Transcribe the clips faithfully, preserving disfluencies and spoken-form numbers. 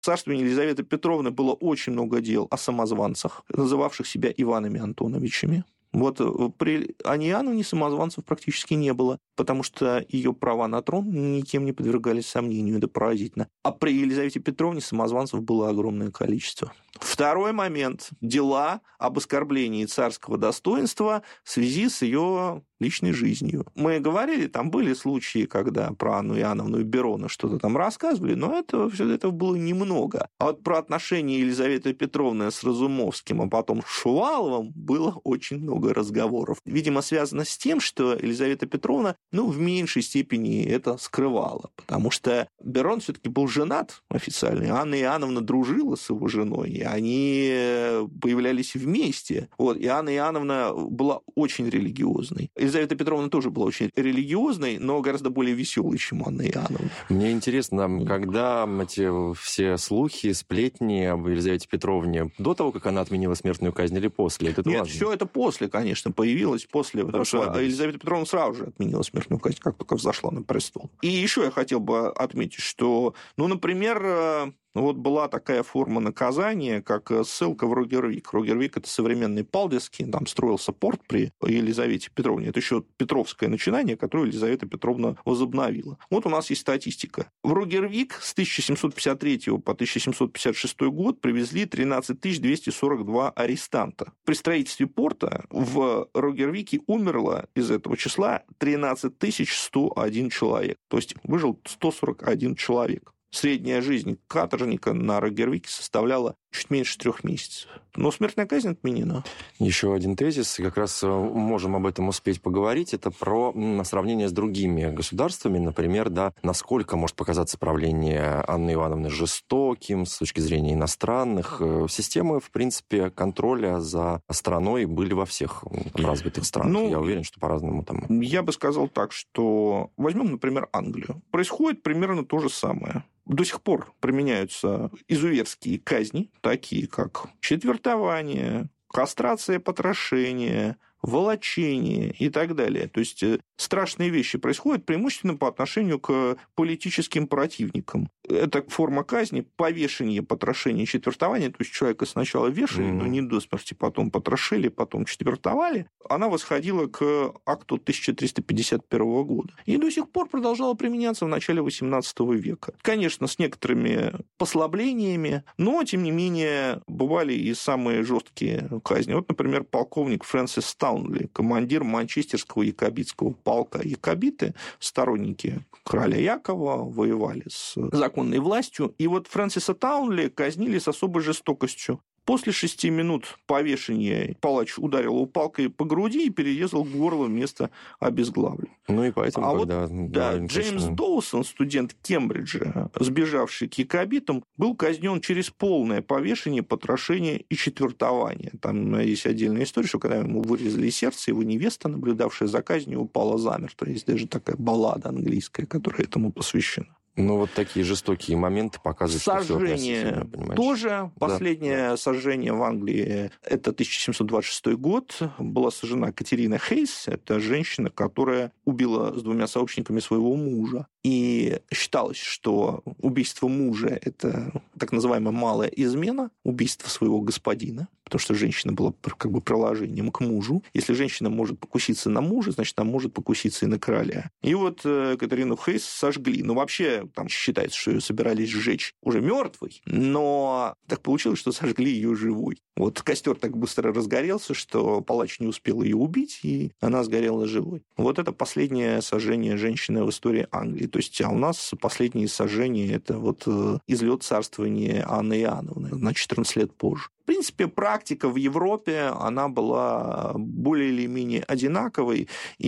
В царствовании Елизаветы Петровны было очень много дел о самозванцах, называвших себя Иванами Антоновичами. Вот при Анне Иоанновне самозванцев практически не было, потому что ее права на трон никем не подвергались сомнению, это поразительно. А при Елизавете Петровне самозванцев было огромное количество. Второй момент – дела об оскорблении царского достоинства в связи с ее личной жизнью. Мы говорили, там были случаи, когда про Анну Иоанновну и Берона что-то там рассказывали, но это, все этого было немного. А вот про отношения Елизаветы Петровны с Разумовским, а потом с Шуваловым было очень много разговоров. Видимо, связано с тем, что Елизавета Петровна, ну, в меньшей степени это скрывала, потому что Берон все-таки был женат официально, Анна Иоанновна дружила с его женой, и они появлялись вместе. Вот. И Анна Иоанновна была очень религиозной. Елизавета Петровна тоже была очень религиозной, но гораздо более веселой, чем Анна Иоанновна. Мне интересно, когда эти все слухи, сплетни об Елизавете Петровне, до того, как она отменила смертную казнь, или после? Это Нет, важно. все это после, конечно, появилось после, потому что Елизавета Петровна сразу же отменила смертную казнь, как только взошла на престол. И еще я хотел бы отметить, что, ну, например, вот была такая форма наказания, как ссылка в Рогервик. Рогервик – это современный Палдиский, там строился порт при Елизавете Петровне. Это еще петровское начинание, которое Елизавета Петровна возобновила. Вот у нас есть статистика. В Рогервик с тысяча семьсот пятьдесят третьего по тысяча семьсот пятьдесят шестой год привезли тринадцать тысяч двести сорок два арестанта. При строительстве порта в Рогервике умерло из этого числа тринадцать тысяч сто один человек. То есть выжил сто сорок один человек. Средняя жизнь каторжника на Рогервике составляла чуть меньше трех месяцев. Но смертная казнь отменена. Еще один тезис, как раз можем об этом успеть поговорить, это про сравнение с другими государствами. Например, да, насколько может показаться правление Анны Ивановны жестоким с точки зрения иностранных. Системы, в принципе, контроля за страной были во всех развитых странах. Ну, я уверен, что по-разному там. Я бы сказал так, что возьмем, например, Англию. Происходит примерно то же самое. До сих пор применяются изуверские казни, такие как четвертование, кастрация, потрошение, волочение и так далее. То есть страшные вещи происходят преимущественно по отношению к политическим противникам. Это форма казни, повешение, потрошение, четвертование. То есть человека сначала вешали, mm-hmm. но не до смерти, потом потрошили, потом четвертовали. Она восходила к акту тысяча триста пятьдесят первого года. И до сих пор продолжала применяться в начале восемнадцатого века. Конечно, с некоторыми послаблениями, но, тем не менее, бывали и самые жесткие казни. Вот, например, полковник Фрэнсис Таунли, командир манчестерского якобитского полка. Якобиты, сторонники короля Якова, воевали с законной властью. И вот Фрэнсиса Таунли казнили с особой жестокостью. После шести минут повешения палач ударил его палкой по груди и перерезал горло вместо обезглавления. Ну и поэтому, а когда... Вот, да, да, Джеймс Доусон, студент Кембриджа, сбежавший к якобитам, был казнен через полное повешение, потрошение и четвертование. Там есть отдельная история, что когда ему вырезали сердце, его невеста, наблюдавшая за казнью, упала замертво. Есть даже такая баллада английская, которая этому посвящена. Ну, вот такие жестокие моменты показывают, сожжение что все тоже. Последнее да. сожжение в Англии – это тысяча семьсот двадцать шестой год. Была сожжена Катерина Хейс. Это женщина, которая убила с двумя сообщниками своего мужа. И считалось, что убийство мужа – это так называемая малая измена, убийство своего господина, потому что женщина была как бы приложением к мужу. Если женщина может покуситься на мужа, значит, она может покуситься и на короля. И вот Катерину Хейс сожгли. Ну, вообще, там считается, что ее собирались сжечь уже мертвой, но так получилось, что сожгли ее живой. Вот костер так быстро разгорелся, что палач не успел ее убить, и она сгорела живой. Вот это последнее сожжение женщины в истории Англии. То есть, а у нас последние сожжения – это вот излет царствования Анны Иоанновны на четырнадцать лет позже. В принципе, практика в Европе, она была более или менее одинаковой,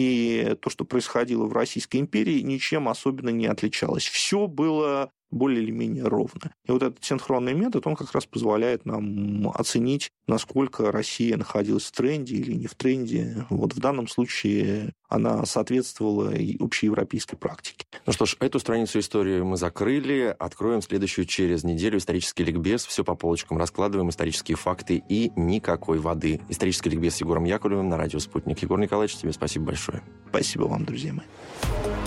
и то, что происходило в Российской империи, ничем особенно не отличалось. Все было более или менее ровно. И вот этот синхронный метод, он как раз позволяет нам оценить, насколько Россия находилась в тренде или не в тренде. Вот в данном случае она соответствовала и общеевропейской практике. Ну что ж, эту страницу истории мы закрыли. Откроем следующую через неделю. Исторический ликбез. Все по полочкам раскладываем. Исторические факты и никакой воды. Исторический ликбез с Егором Яковлевым на радио «Спутник». Егор Николаевич, тебе спасибо большое. Спасибо вам, друзья мои.